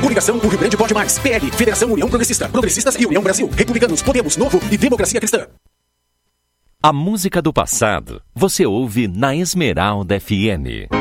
Coligação O Rio Grande Pode Mais. PL, Federação União Progressista. Progressistas e União Brasil. Republicanos, Podemos, Novo e Democracia Cristã. A música do passado você ouve na Esmeralda FM.